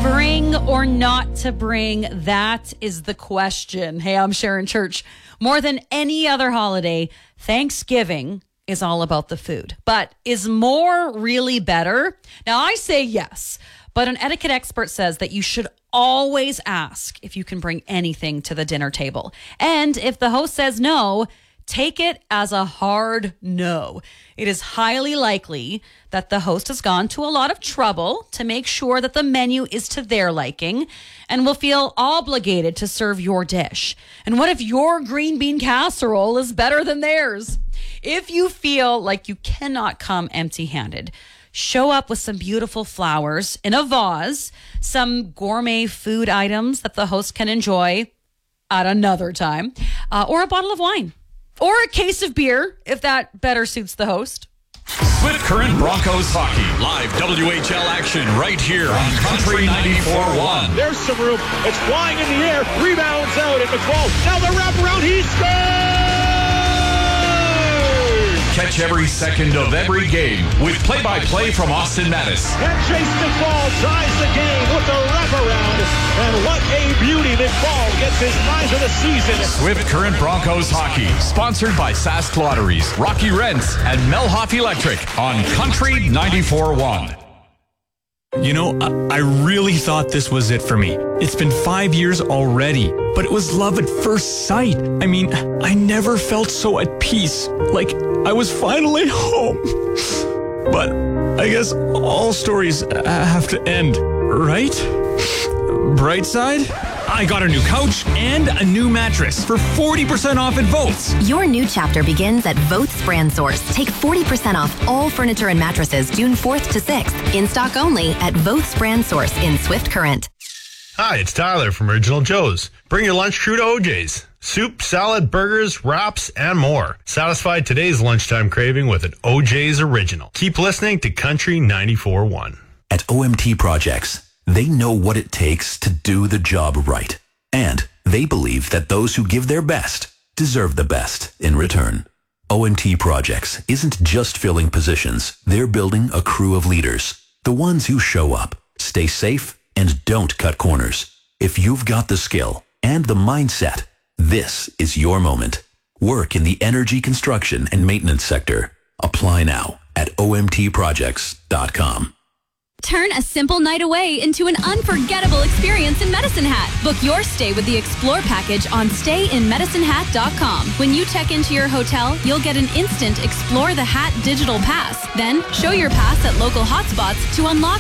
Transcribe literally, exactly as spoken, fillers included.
bring or not to bring? That is the question. Hey, I'm Sharon Church. More than any other holiday, Thanksgiving is all about the food. But is more really better? Now, I say yes, but an etiquette expert says that you should always ask if you can bring anything to the dinner table. And if the host says no, take it as a hard no. It is highly likely that the host has gone to a lot of trouble to make sure that the menu is to their liking and will feel obligated to serve your dish. And what if your green bean casserole is better than theirs? If you feel like you cannot come empty-handed, show up with some beautiful flowers in a vase, some gourmet food items that the host can enjoy at another time, uh, or a bottle of wine. Or a case of beer, if that better suits the host. Swift Current Broncos Hockey. Live W H L action right here on Country ninety-four point one. There's some room. It's flying in the air. Rebounds out. And McFall. Now the wraparound. He scores! Catch every second of every game with play-by-play from Austin Mattis. And Chase McFall ties the game with the wraparound. And what a beauty. McFall gets his prize of the season. Swift Current Broncos Hockey. Sponsored by Sask Lotteries, Rocky Rents, and Melhoff Electric on Country ninety-four point one. You know, I, I really thought this was it for me. It's been five years already, but it was love at first sight. I mean, I never felt so at peace, like I was finally home. But I guess all stories have to end, right? Bright side? I got a new couch and a new mattress for forty percent off at Votes. Your new chapter begins at Votes Brand Source. Take forty percent off all furniture and mattresses June fourth to sixth. In stock only at Votes Brand Source in Swift Current. Hi, it's Tyler from Original Joe's. Bring your lunch crew to O J's. Soup, salad, burgers, wraps, and more. Satisfy today's lunchtime craving with an O J's Original. Keep listening to Country ninety-four point one. At O M T Projects, they know what it takes to do the job right. And they believe that those who give their best deserve the best in return. O M T Projects isn't just filling positions. They're building a crew of leaders. The ones who show up, stay safe, and don't cut corners. If you've got the skill and the mindset, this is your moment. Work in the energy construction and maintenance sector. Apply now at O M T projects dot com. Turn a simple night away into an unforgettable experience in Medicine Hat. Book your stay with the Explore package on stay in medicine hat dot com. When you check into your hotel, you'll get an instant Explore the Hat digital pass. Then, show your pass at local hotspots to unlock